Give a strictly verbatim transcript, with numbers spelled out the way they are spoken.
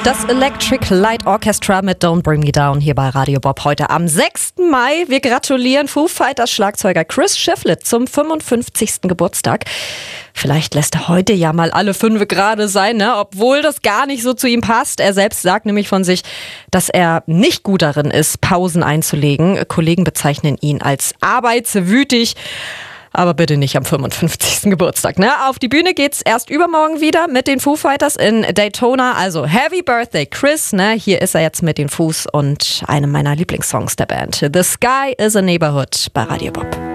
Das Electric Light Orchestra mit Don't Bring Me Down hier bei Radio Bob heute am sechsten Mai. Wir gratulieren Foo Fighters Schlagzeuger Chris Shiflett zum fünfundfünfzigsten Geburtstag. Vielleicht lässt er heute ja mal alle fünf gerade sein, ne? Obwohl das gar nicht so zu ihm passt. Er selbst sagt nämlich von sich, dass er nicht gut darin ist, Pausen einzulegen. Kollegen bezeichnen ihn als arbeitswütig. Aber bitte nicht am fünfundfünfzigsten Geburtstag. Ne? Auf die Bühne geht's erst übermorgen wieder mit den Foo Fighters in Daytona. Also Happy Birthday Chris. Ne? Hier ist er jetzt mit den Foos und einem meiner Lieblingssongs der Band. The Sky is a Neighborhood bei Radio Bob.